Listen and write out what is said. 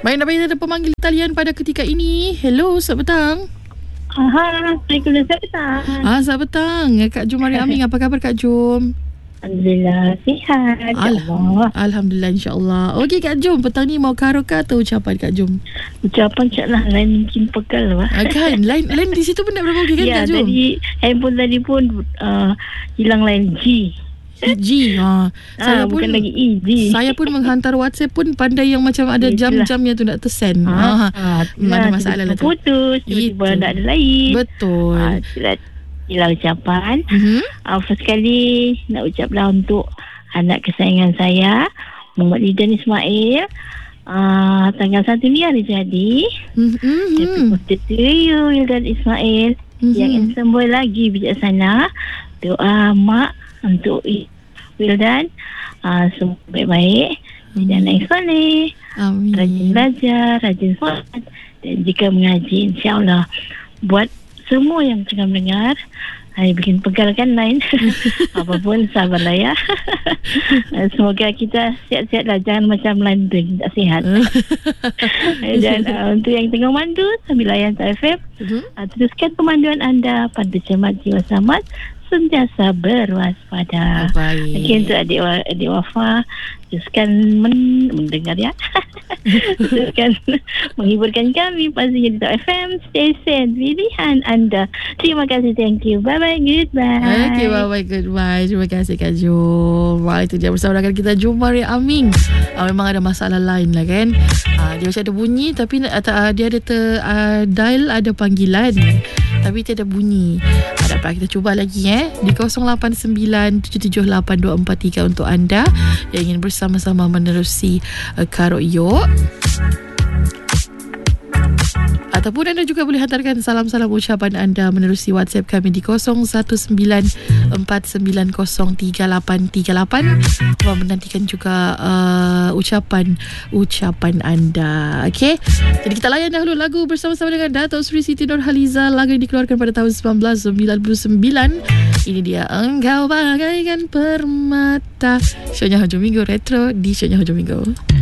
Baik, Nabil ada pemanggil talian pada ketika ini. Hello, selamat petang. Assalamualaikum, selamat petang. Selamat petang. Kak Jom Maria Aming, apa khabar Kak Jom? Alhamdulillah, sihat. InsyaAllah. Alhamdulillah, insyaAllah. Okey Kak Jom, petang ni mau karaoke atau ucapan Kak Jom? Ucapan insyaAllah, lain mungkin pegal lah. Kan, lain di situ pun nak berapa okey kan Kak Jom? Ya, tadi handphone tadi pun hilang lain G. G. Saya pun bukan lagi E, G. Saya pun menghantar WhatsApp pun pandai yang macam ada jam-jamnya tu nak tersend. Ada masalah lah tu. Putus, tiba-tiba tak ada lain. Betul. Hilang ucapan. First kali nak ucaplah untuk anak kesayangan saya, Muhammad Lidan Ismail. Tanggal 1 ni hari jadi. Happy birthday to you, Lidan Ismail. Yang handsome boy lagi bijaksana. Doa mak untuk Wildan semua baik-baik dan naik soleh, rajin belajar, rajin solat, dan jika mengaji insyaAllah. Buat semua yang tengah mendengar, bikin pegal kan lain. Apapun sabarlah ya. Semoga kita sihat-sihat lah, jangan macam lain tu tak sihat. Dan untuk yang tengah mandu sambil layan FM, teruskan pemanduan anda pada cermat jiwa selamat, sentiasa berwaspada. Okey, untuk adik Wafa, teruskan mendengar ya. Teruskan menghiburkan kami pastinya di Top FM, stesen pilihan anda. Terima kasih, thank you, bye bye, goodbye. Okay, bye bye, goodbye. Terima kasih Kak Jom. Wah, itu dia bersama dengan kita Jom Maria Aming. Memang ada masalah lain lah kan. Dia macam ada bunyi tapi dia ada dial, ada panggilan tapi tiada bunyi. Dapat kita cuba lagi di 089778243 untuk anda yang ingin bersama-sama menerusi karaoke. Ataupun anda juga boleh hantarkan salam-salam ucapan anda menerusi WhatsApp kami di 0194903838. Menantikan juga ucapan anda. Okey. Jadi kita layan dahulu lagu bersama-sama dengan Datuk Sri Siti Nurhaliza. Lagu yang dikeluarkan pada tahun 1999. Ini dia Engkau Bagaikan Permata. Shownya Hujung Minggu Retro di Shownya Hujung Minggu.